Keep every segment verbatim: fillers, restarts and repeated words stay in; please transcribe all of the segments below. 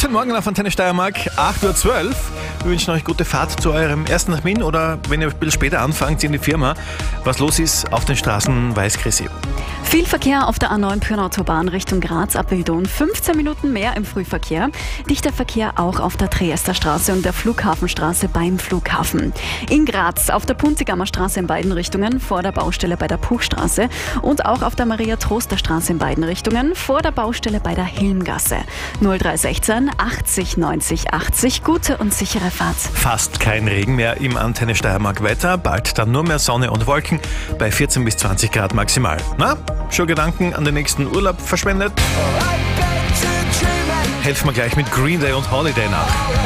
Guten Morgen auf Antenne Steiermark, acht Uhr zwölf. Wir wünschen euch gute Fahrt zu eurem ersten nach Wien oder wenn ihr ein bisschen später anfangt in die Firma. Was los ist auf den Straßen, weiß Chrissy. Viel Verkehr auf der A neun Pyrenautobahn Richtung Graz ab Wildon. fünfzehn Minuten mehr im Frühverkehr. Dichter Verkehr auch auf der Triesterstraße und der Flughafenstraße beim Flughafen. In Graz auf der Punzigammer Straße in beiden Richtungen vor der Baustelle bei der Puchstraße und auch auf der Maria-Troster-Straße in beiden Richtungen vor der Baustelle bei der Hilmgasse. null drei eins sechs achtzig neunzig achtzig. Gute und sichere Fahrt. Fast kein Regen mehr im Antenne Steiermark Wetter. Bald dann nur mehr Sonne und Wolken bei vierzehn bis zwanzig Grad maximal. Na, schon Gedanken an den nächsten Urlaub verschwendet? Helfen wir gleich mit Green Day und Holiday nach.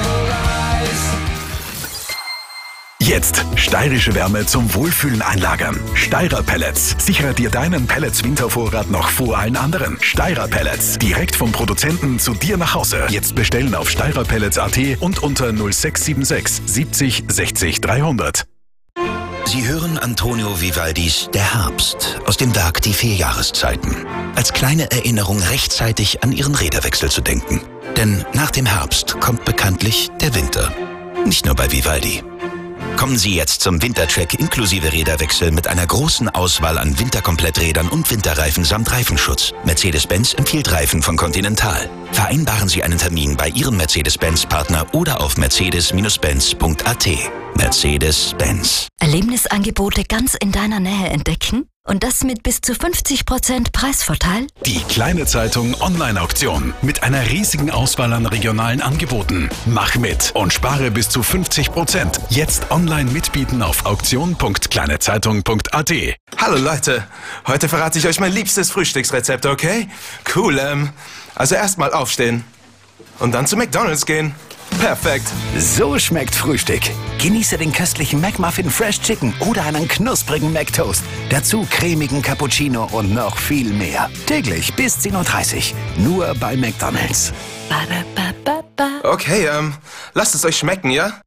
Jetzt steirische Wärme zum Wohlfühlen einlagern. Steirer Pellets. Sichere dir deinen Pellets-Wintervorrat noch vor allen anderen. Steirer Pellets. Direkt vom Produzenten zu dir nach Hause. Jetzt bestellen auf steirerpellets punkt at und unter null sechs sieben sechs siebzig sechzig dreihundert. Sie hören Antonio Vivaldis Der Herbst aus dem Werk Die vier Jahreszeiten. Als kleine Erinnerung rechtzeitig an Ihren Räderwechsel zu denken. Denn nach dem Herbst kommt bekanntlich der Winter. Nicht nur bei Vivaldi. Kommen Sie jetzt zum Wintercheck inklusive Räderwechsel mit einer großen Auswahl an Winterkompletträdern und Winterreifen samt Reifenschutz. Mercedes-Benz empfiehlt Reifen von Continental. Vereinbaren Sie einen Termin bei Ihrem Mercedes-Benz-Partner oder auf mercedes Bindestrich benz punkt at. Mercedes-Benz. Erlebnisangebote ganz in deiner Nähe entdecken? Und das mit bis zu fünfzig Prozent Preisvorteil? Die kleine Zeitung Online-Auktion mit einer riesigen Auswahl an regionalen Angeboten. Mach mit und spare bis zu fünfzig Prozent. Jetzt online mitbieten auf auktion punkt kleinezeitung punkt at. Hallo Leute, heute verrate ich euch mein liebstes Frühstücksrezept, okay? Cool, ähm, also erstmal aufstehen und dann zu McDonald's gehen. Perfekt. So schmeckt Frühstück. Genieße den köstlichen McMuffin Fresh Chicken oder einen knusprigen McToast. Dazu cremigen Cappuccino und noch viel mehr. Täglich bis zehn Uhr dreißig. Nur bei McDonald's. Okay, ähm, lasst es euch schmecken, ja?